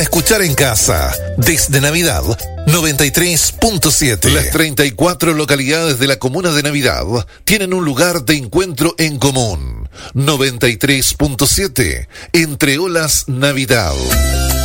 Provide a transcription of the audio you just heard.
Escuchar en casa, desde Navidad, 93.7. Las 34 localidades de la comuna de Navidad tienen un lugar de encuentro en común. 93.7, Entre Olas Navidad.